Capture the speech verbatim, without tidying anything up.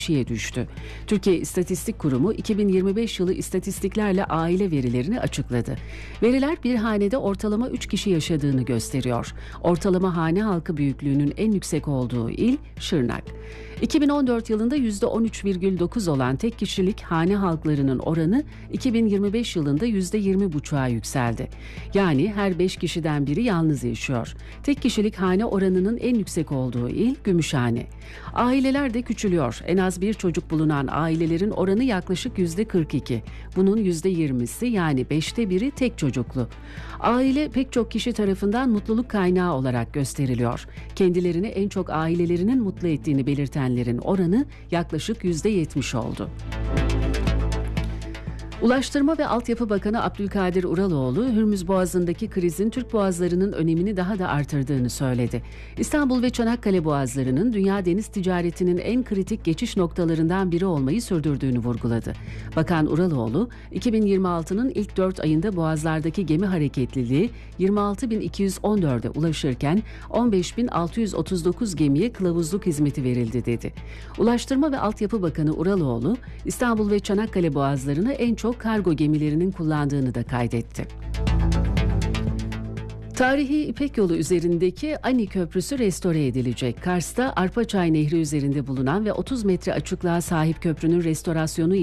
kişiye düştü. Türkiye İstatistik Kurumu iki bin yirmi beş yılı istatistiklerle aile verilerini açıkladı. Veriler bir hanede ortalama üç kişi yaşadığını gösteriyor. Ortalama hane halkı büyüklüğünün en yüksek olduğu il Şırnak. iki bin on dört yılında yüzde on üç virgül dokuz olan tek kişilik hane halklarının oranı iki bin yirmi beş yılında yüzde yirmi buçuğa yükseldi. Yani her beş kişiden biri yalnız yaşıyor. Tek kişilik hane oranının en yüksek olduğu il Gümüşhane. Aileler de küçülüyor. En az bir çocuk bulunan ailelerin oranı yaklaşık yüzde kırk iki. Bunun yüzde yirmisi yani beşte biri tek çocuklu. Aile pek çok kişi tarafından mutluluk kaynağı olarak gösteriliyor. Kendilerini en çok ailelerinin mutlu ettiğini belirtenlerin oranı yaklaşık yüzde yetmiş oldu. Ulaştırma ve Altyapı Bakanı Abdülkadir Uraloğlu, Hürmüz Boğazı'ndaki krizin Türk boğazlarının önemini daha da artırdığını söyledi. İstanbul ve Çanakkale boğazlarının dünya deniz ticaretinin en kritik geçiş noktalarından biri olmayı sürdürdüğünü vurguladı. Bakan Uraloğlu, iki bin yirmi altının ilk dört ayında boğazlardaki gemi hareketliliği yirmi altı bin iki yüz on dörde ulaşırken on beş bin altı yüz otuz dokuz gemiye kılavuzluk hizmeti verildi dedi. Ulaştırma ve Altyapı Bakanı Uraloğlu, İstanbul ve Çanakkale boğazlarını en çok kargo gemilerinin kullandığını da kaydetti. Tarihi İpek Yolu üzerindeki Ani Köprüsü restore edilecek. Kars'ta Arpaçay Nehri üzerinde bulunan ve otuz metre açıklığa sahip köprünün restorasyonu